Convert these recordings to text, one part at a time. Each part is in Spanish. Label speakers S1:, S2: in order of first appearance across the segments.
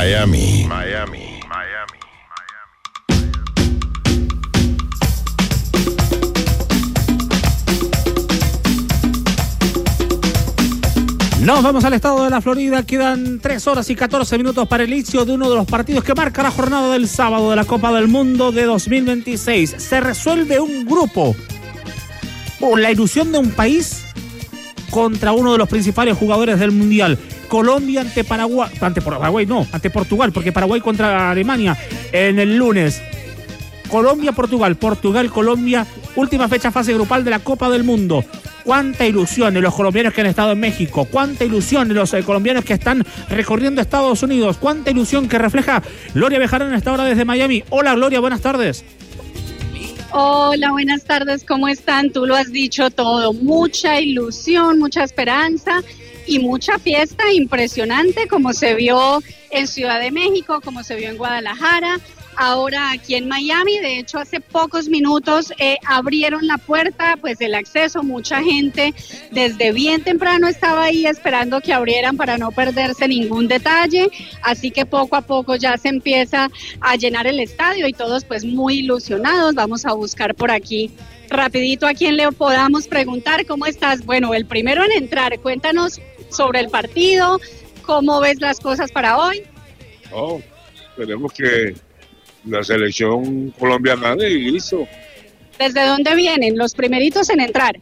S1: Miami.
S2: Nos vamos al estado de la Florida. Quedan 3 horas y 14 minutos para el inicio de uno de los partidos que marca la jornada del sábado de la Copa del Mundo de 2026. Se resuelve un grupo por la ilusión de un país contra uno de los principales jugadores del Mundial. Colombia ante Portugal, porque Paraguay contra Alemania en el lunes. Colombia-Portugal, Portugal-Colombia, última fecha fase grupal de la Copa del Mundo. Cuánta ilusión en los colombianos que han estado en México, cuánta ilusión en los colombianos que están recorriendo Estados Unidos, cuánta ilusión que refleja Gloria Bejarano a esta hora desde Miami. Hola Gloria, buenas tardes.
S3: Hola, buenas tardes, ¿cómo están? Tú lo has dicho todo, mucha ilusión, mucha esperanza y mucha fiesta impresionante como se vio en Ciudad de México, como se vio en Guadalajara. Ahora aquí en Miami, de hecho hace pocos minutos abrieron la puerta, pues el acceso, mucha gente desde bien temprano estaba ahí esperando que abrieran para no perderse ningún detalle, así que poco a poco ya se empieza a llenar el estadio y todos pues muy ilusionados. Vamos a buscar por aquí rapidito a quien le podamos preguntar. ¿Cómo estás? Bueno, el primero en entrar, cuéntanos sobre el partido, ¿cómo ves las cosas para hoy?
S4: Esperemos que la selección colombiana y listo.
S3: ¿Desde dónde vienen los primeritos en entrar?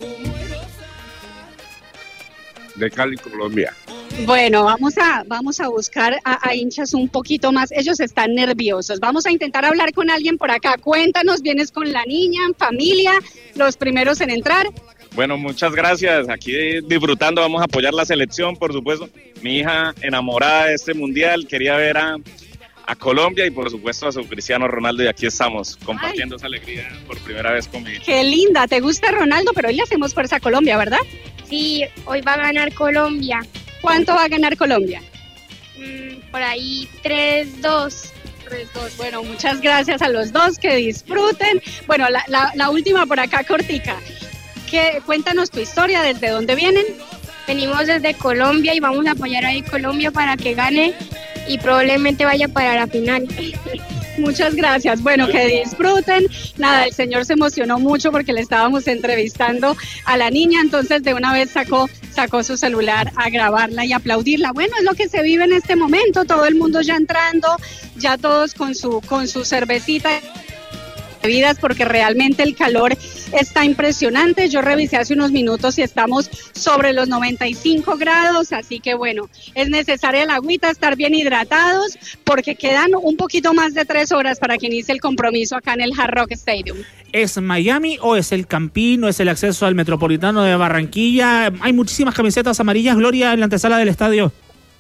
S4: De Cali, Colombia.
S3: Bueno, vamos a buscar a hinchas un poquito más. Ellos están nerviosos. Vamos a intentar hablar con alguien por acá. Cuéntanos, ¿vienes con la niña, familia, los primeros en entrar?
S5: Bueno, muchas gracias. Aquí disfrutando, vamos a apoyar la selección, por supuesto. Mi hija enamorada de este mundial, quería ver a Colombia y por supuesto a su Cristiano Ronaldo, y aquí estamos compartiendo esa alegría por primera vez conmigo.
S3: Qué linda, te gusta Ronaldo, pero hoy le hacemos fuerza a Colombia, ¿verdad?
S6: Sí, hoy va a ganar Colombia.
S3: ¿Cuánto va a ganar Colombia?
S6: Por ahí 3-2.
S3: Bueno, muchas gracias a los dos, que disfruten. Bueno, la última por acá cortica. Cuéntanos tu historia, ¿desde dónde vienen?
S6: Venimos desde Colombia y vamos a apoyar a Colombia para que gane y probablemente vaya para la final.
S3: Muchas gracias. Bueno, que disfruten. Nada, el señor se emocionó mucho porque le estábamos entrevistando a la niña, entonces de una vez sacó su celular a grabarla y aplaudirla. Bueno, es lo que se vive en este momento, todo el mundo ya entrando, ya todos con su cervecita, bebidas, porque realmente el calor está impresionante. Yo revisé hace unos minutos y estamos sobre los 95 grados, así que bueno, es necesaria la agüita, estar bien hidratados, porque quedan un poquito más de 3 horas para que inicie el compromiso acá en el Hard Rock Stadium.
S2: ¿Es Miami o es el Campín o es el acceso al Metropolitano de Barranquilla? Hay muchísimas camisetas amarillas, Gloria, en la antesala del estadio.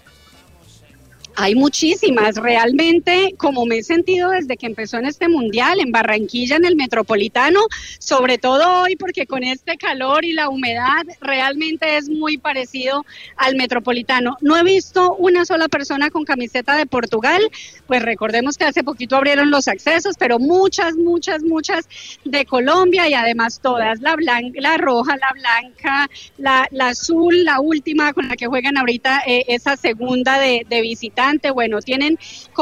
S3: Hay muchísimas, realmente, como me he sentido desde que empezó en este mundial, en Barranquilla, en el Metropolitano, sobre todo hoy, porque con este calor y la humedad, realmente es muy parecido al Metropolitano. No he visto una sola persona con camiseta de Portugal, pues recordemos que hace poquito abrieron los accesos, pero muchas de Colombia, y además todas, la blanca, la roja, la blanca, la azul, la última con la que juegan ahorita, esa segunda de visitante. Bueno, tienen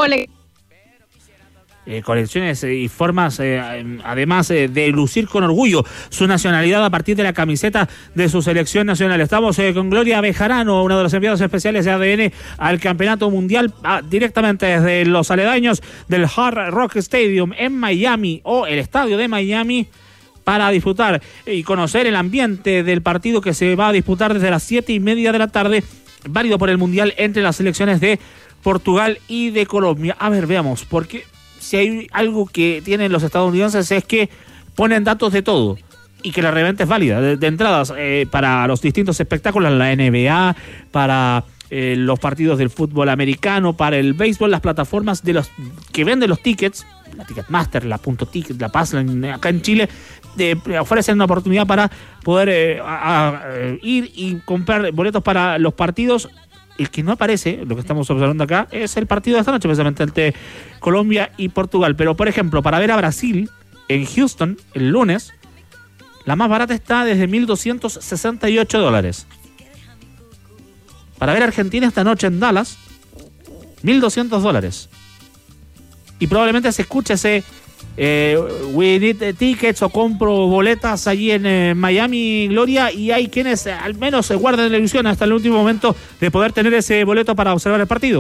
S2: colecciones y formas, además de lucir con orgullo su nacionalidad a partir de la camiseta de su selección nacional. Estamos con Gloria Bejarano, uno de los enviados especiales de ADN al Campeonato Mundial, directamente desde los aledaños del Hard Rock Stadium en Miami, o el estadio de Miami, para disfrutar y conocer el ambiente del partido que se va a disputar desde las 7:30 de la tarde, válido por el Mundial entre las selecciones de Portugal y de Colombia. A ver, veamos, porque si hay algo que tienen los estadounidenses es que ponen datos de todo y que la reventa es válida, de entradas para los distintos espectáculos, la NBA, para los partidos del fútbol americano, para el béisbol, las plataformas de los que venden los tickets, la Ticketmaster, la Punto Ticket, la Passline, acá en Chile, ofrecen una oportunidad para poder ir y comprar boletos para los partidos. El que no aparece, lo que estamos observando acá, es el partido de esta noche, precisamente entre Colombia y Portugal. Pero, por ejemplo, para ver a Brasil en Houston el lunes, la más barata está desde $1,268. Para ver a Argentina esta noche en Dallas, $1,200. Y probablemente se escuche ese We Need Tickets o compro boletas allí en Miami, Gloria, y hay quienes al menos se guardan la ilusión hasta el último momento de poder tener ese boleto para observar el partido.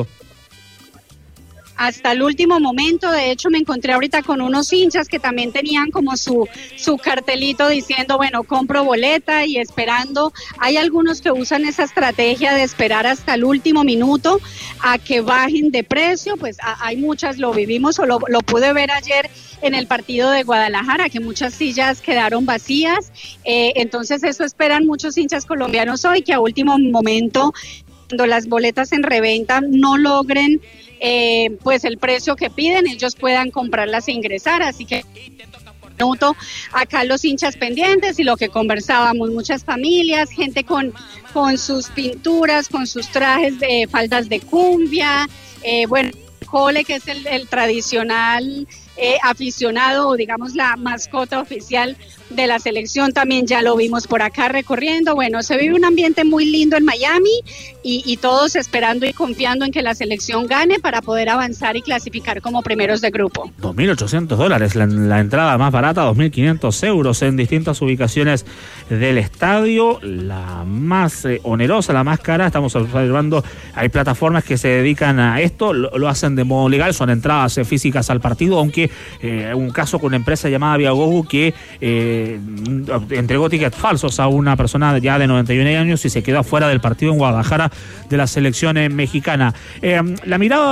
S3: Hasta el último momento, de hecho me encontré ahorita con unos hinchas que también tenían como su cartelito diciendo, bueno, compro boleta y esperando. Hay algunos que usan esa estrategia de esperar hasta el último minuto a que bajen de precio, pues hay muchas, lo vivimos o lo pude ver ayer en el partido de Guadalajara, que muchas sillas quedaron vacías, entonces eso esperan muchos hinchas colombianos hoy, que a último momento, cuando las boletas en reventa no logren pues el precio que piden, ellos puedan comprarlas e ingresar, así que minuto acá los hinchas pendientes y lo que conversábamos, muchas familias, gente con sus pinturas, con sus trajes de faldas de cumbia, bueno, Cole, que es el tradicional aficionado, o digamos la mascota oficial de la selección, también ya lo vimos por acá recorriendo. Bueno, se vive un ambiente muy lindo en Miami y todos esperando y confiando en que la selección gane para poder avanzar y clasificar como primeros de grupo.
S2: $2,800, la entrada más barata, 2.500 euros en distintas ubicaciones del estadio. La más onerosa, la más cara, estamos observando, hay plataformas que se dedican a esto, lo hacen de modo legal, son entradas físicas al partido, aunque un caso con una empresa llamada Viagogo que entregó tickets falsos a una persona ya de 91 años y se quedó fuera del partido en Guadalajara de la selección mexicana. La mirada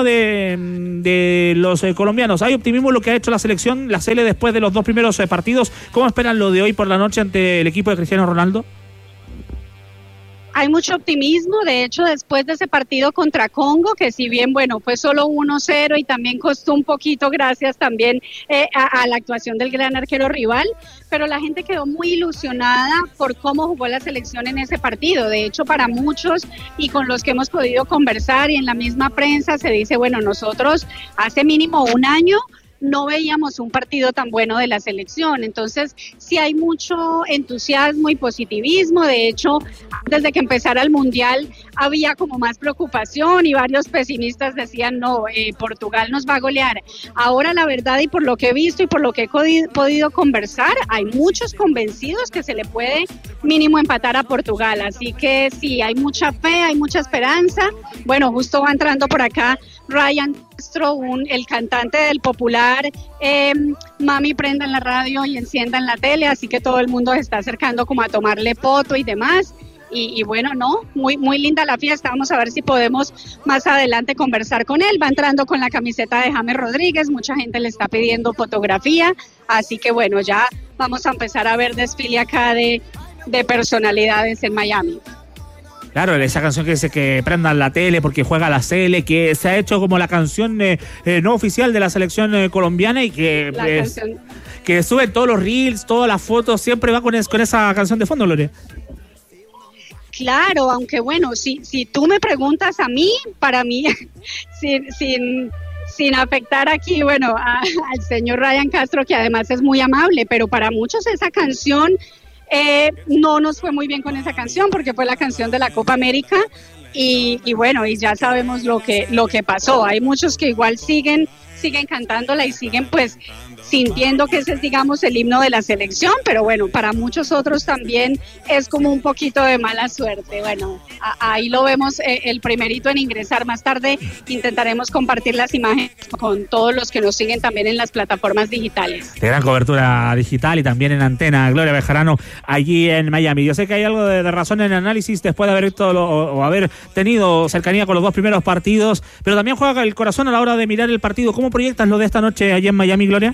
S2: de los colombianos, ¿hay optimismo en lo que ha hecho la selección, la CL, después de los dos primeros partidos? ¿Cómo esperan lo de hoy por la noche ante el equipo de Cristiano Ronaldo?
S3: Hay mucho optimismo, de hecho después de ese partido contra Congo, que si bien bueno fue solo 1-0 y también costó un poquito gracias también a la actuación del gran arquero rival, pero la gente quedó muy ilusionada por cómo jugó la selección en ese partido. De hecho para muchos y con los que hemos podido conversar y en la misma prensa se dice, bueno, nosotros hace mínimo un año no veíamos un partido tan bueno de la selección, entonces sí hay mucho entusiasmo y positivismo. De hecho, antes de que empezara el Mundial había como más preocupación y varios pesimistas decían no, Portugal nos va a golear. Ahora la verdad, y por lo que he visto y por lo que he podido conversar, hay muchos convencidos que se le puede mínimo empatar a Portugal, así que sí, hay mucha fe, hay mucha esperanza. Bueno, justo va entrando por acá Ryan Castro, el cantante del popular Mami prenda en la radio y encienda en la tele, así que todo el mundo se está acercando como a tomarle foto y demás. Y bueno, no, muy linda la fiesta. Vamos a ver si podemos más adelante conversar con él. Va entrando con la camiseta de James Rodríguez, mucha gente le está pidiendo fotografía, así que bueno, ya vamos a empezar a ver desfile acá de personalidades en Miami.
S2: Claro, esa canción que dice que prendan la tele porque juega la CL, que se ha hecho como la canción no oficial de la selección colombiana y que suben todos los reels, todas las fotos, siempre va con esa canción de fondo, Gloria.
S3: Claro, aunque bueno, si tú me preguntas a mí, para mí, sin afectar aquí, bueno, al señor Ryan Castro, que además es muy amable, pero para muchos esa canción no nos fue muy bien con esa canción porque fue la canción de la Copa América y bueno, y ya sabemos lo que pasó. Hay muchos que igual siguen cantándola y siguen pues sintiendo que ese es, digamos, el himno de la selección, pero bueno, para muchos otros también es como un poquito de mala suerte. Bueno, ahí lo vemos, el primerito en ingresar. Más tarde intentaremos compartir las imágenes con todos los que nos siguen también en las plataformas digitales.
S2: De gran cobertura digital y también en antena, Gloria Bejarano, allí en Miami. Yo sé que hay algo de razón en el análisis después de haber visto o haber tenido cercanía con los dos primeros partidos, pero también juega el corazón a la hora de mirar el partido. ¿Cómo proyectas lo de esta noche allí en Miami, Gloria?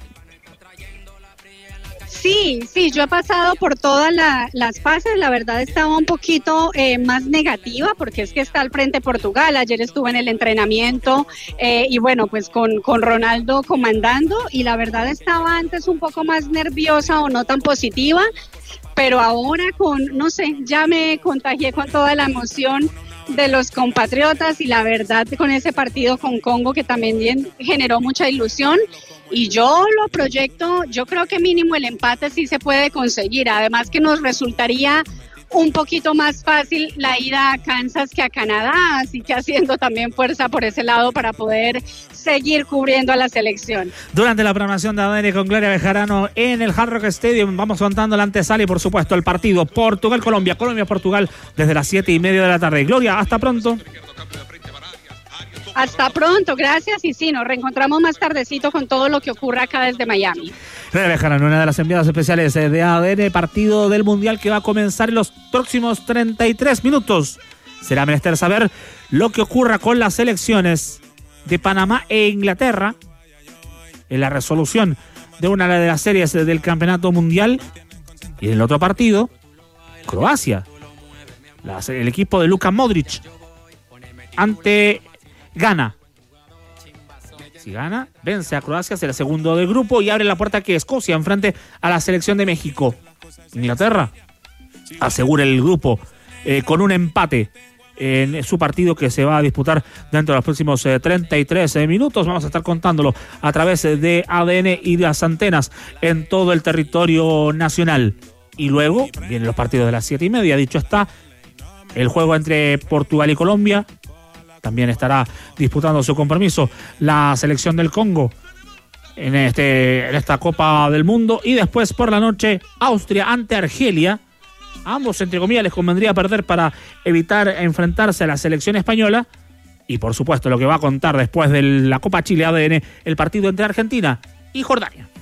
S3: Sí, yo he pasado por todas las fases. La verdad estaba un poquito más negativa porque es que está al frente Portugal. Ayer estuve en el entrenamiento y bueno, pues con Ronaldo comandando, y la verdad estaba antes un poco más nerviosa o no tan positiva, pero ahora no sé, ya me contagié con toda la emoción de los compatriotas y la verdad con ese partido con Congo que también generó mucha ilusión. Y yo lo proyecto, yo creo que mínimo el empate sí se puede conseguir, además que nos resultaría un poquito más fácil la ida a Kansas que a Canadá, así que haciendo también fuerza por ese lado para poder seguir cubriendo a la selección.
S2: Durante la programación de ADN con Gloria Bejarano en el Hard Rock Stadium, vamos contando la antesala y por supuesto el partido Portugal-Colombia, Colombia-Portugal desde las 7:30 de la tarde. Gloria, hasta pronto.
S3: Hasta pronto, gracias, y sí, nos reencontramos más tardecito con todo lo que ocurra acá desde Miami.
S2: Gloria Bejarano, una de las enviadas especiales de ADN, partido del Mundial que va a comenzar en los próximos 33 minutos. Será menester saber lo que ocurra con las selecciones de Panamá e Inglaterra en la resolución de una de las series del Campeonato Mundial. Y en el otro partido, Croacia, el equipo de Luka Modric ante Ghana. Si gana, vence a Croacia, será segundo del grupo y abre la puerta que Escocia enfrente a la selección de México. Inglaterra asegura el grupo con un empate en su partido que se va a disputar dentro de los próximos 33 minutos. Vamos a estar contándolo a través de ADN y las antenas en todo el territorio nacional. Y luego vienen los partidos de las 7:30. Dicho está, el juego entre Portugal y Colombia. También estará disputando su compromiso la selección del Congo en esta Copa del Mundo. Y después por la noche, Austria ante Argelia. Ambos, entre comillas, les convendría perder para evitar enfrentarse a la selección española. Y por supuesto, lo que va a contar después de la Copa Chile ADN, el partido entre Argentina y Jordania.